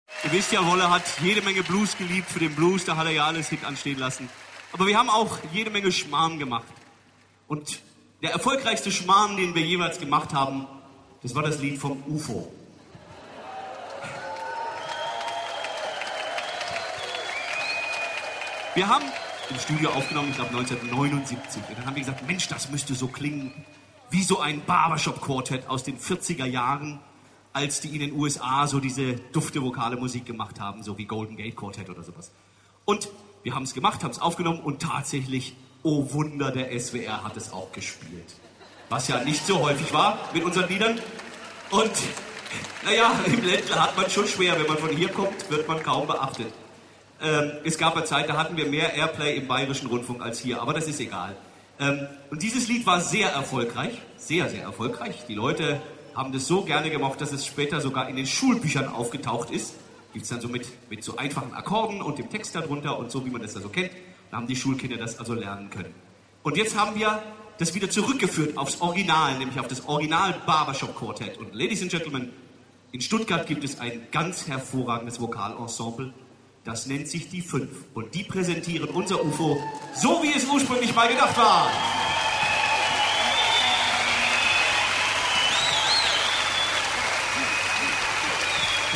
Ihr wisst ja, Wolle hat jede Menge Blues geliebt. Für den Blues, da hat er ja alles Hit anstehen lassen. Aber wir haben auch jede Menge Schmarrn gemacht. Und der erfolgreichste Schmarrn, den wir jeweils gemacht haben, das war das Lied vom UFO. Wir haben im Studio aufgenommen, ich glaube 1979. Und dann haben wir gesagt, Mensch, das müsste so klingen wie so ein Barbershop-Quartett aus den 40er Jahren, als die in den USA so diese dufte vokale Musik gemacht haben, so wie Golden Gate Quartet oder sowas. Und wir haben es gemacht, haben es aufgenommen und tatsächlich, oh Wunder, der SWR hat es auch gespielt. Was ja nicht so häufig war mit unseren Liedern. Und naja, im Ländler hat man schon schwer, wenn man von hier kommt, wird man kaum beachtet. Es gab eine Zeit, da hatten wir mehr Airplay im Bayerischen Rundfunk als hier, aber das ist egal. Und dieses Lied war sehr erfolgreich, sehr, sehr erfolgreich. Die Leute haben das so gerne gemocht, dass es später sogar in den Schulbüchern aufgetaucht ist. Gibt es dann so mit so einfachen Akkorden und dem Text darunter und so, wie man das da so kennt. Da haben die Schulkinder das also lernen können. Und jetzt haben wir das wieder zurückgeführt aufs Original, nämlich auf das Original Barbershop Quartett. Und Ladies and Gentlemen, in Stuttgart gibt es ein ganz hervorragendes Vokalensemble. Das nennt sich die 5. Und die präsentieren unser UFO, so wie es ursprünglich mal gedacht war.